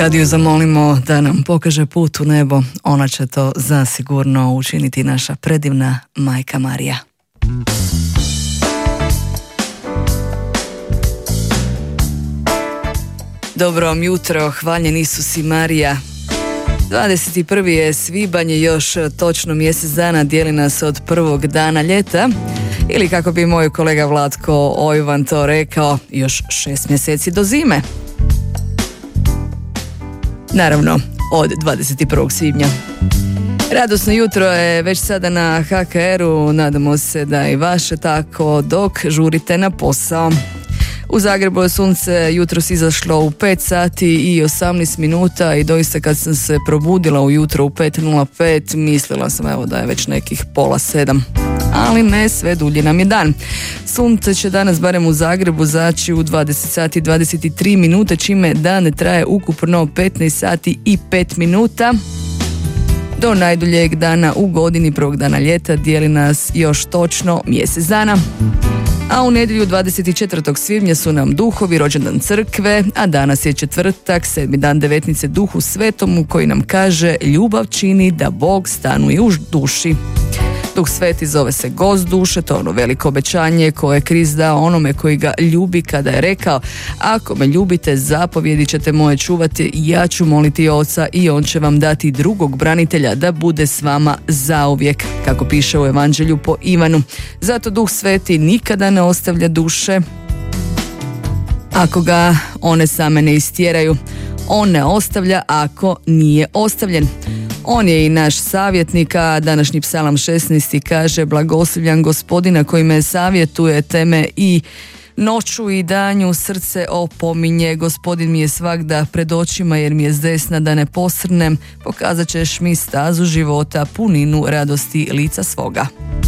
Kad ju zamolimo da nam pokaže put u nebo, ona će to zasigurno učiniti, naša predivna Majka Marija. Dobro vam jutro, hvaljen Isus i Marija. 21. je svibanj, još točno mjesec dana dijeli nas od prvog dana ljeta, ili kako bi moj kolega Vlatko Ojvan to rekao, još 6 mjeseci do zime. Naravno, od 21. svibnja. Radosno jutro je već sada na HKR-u, nadamo se da i vaše tako dok žurite na posao. U Zagrebu je sunce jutros izašlo u 5 sati i 18 minuta i doista kad sam se probudila ujutro u 5:05 mislila sam evo da je već nekih 6:30. Ali ne, sve dulji nam je dan. Sunce će danas barem u Zagrebu zaći u 20 sati i 23 minute, čime dan traje ukupno 15 sati i 5 minuta. Do najduljeg dana u godini, prvog dana ljeta, dijeli nas još točno mjesec dana. A u nedjelju 24. svibnja su nam duhovi, rođendan crkve, a danas je četvrtak, 7. dan devetnice Duhu Svetomu, koji nam kaže: ljubav čini da Bog stanuje u duši. Duh Sveti zove se Gost duše, to je ono veliko obećanje koje je Krist dao onome koji ga ljubi kada je rekao: ako me ljubite, zapovjedi ćete moje čuvati, ja ću moliti Oca i on će vam dati drugog branitelja da bude s vama zauvijek, kako piše u Evanđelju po Ivanu. Zato Duh Sveti nikada ne ostavlja duše ako ga one same ne istjeraju. On ne ostavlja ako nije ostavljen. On je i naš savjetnik, a današnji psalam 16. kaže: blagoslovljan Gospodina koji me savjetuje, teme i noću i danju srce opominje. Gospodin mi je svagda pred očima jer mi je zdesna da ne posrnem. Pokazat ćeš mi stazu života, puninu radosti lica svoga.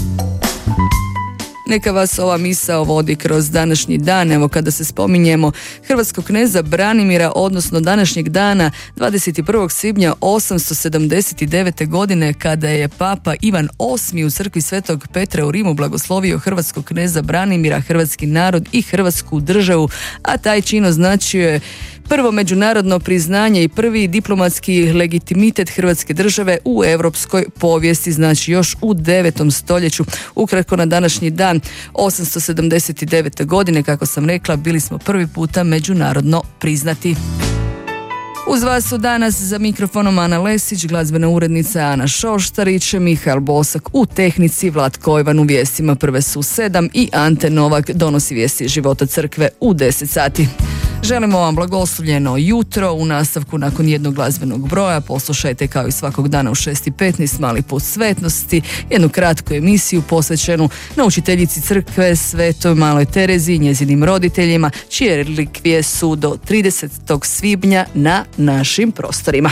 Neka vas ova misao vodi kroz današnji dan. Evo, kada se spominjemo hrvatskog kneza Branimira, odnosno današnjeg dana 21. svibnja 879. godine, kada je papa Ivan VIII u crkvi Svetog Petra u Rimu blagoslovio hrvatskog kneza Branimira, hrvatski narod i hrvatsku državu, a taj čin označio je prvo međunarodno priznanje i prvi diplomatski legitimitet Hrvatske države u europskoj povijesti, znači još u 9. stoljeću. Ukratko, na današnji dan 879. godine, kako sam rekla, bili smo prvi puta međunarodno priznati. Uz vas su danas za mikrofonom Ana Lesić, glazbena urednica Ana Šoštarić, Mihael Bosak u tehnici, Vlatko Ojvan u vijestima, prve su 7 i Ante Novak donosi vijesti života crkve u 10 sati. Želimo vam blagoslovljeno jutro. U nastavku, nakon jednog glazbenog broja, poslušajte kao i svakog dana u 6:15 Mali put svetnosti, jednu kratku emisiju posvećenu naučiteljici crkve Svetoj Maloj Terezi i njezinim roditeljima, čije relikvije su do 30. svibnja na našim prostorima.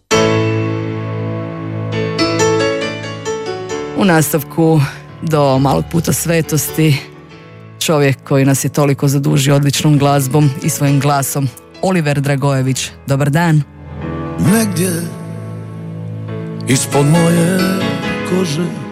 U nastavku do Malog puta svetosti čovjek koji nas je toliko zadužio odličnom glazbom i svojim glasom, Oliver Dragojević. Dobar dan. Negdje ispod moje kože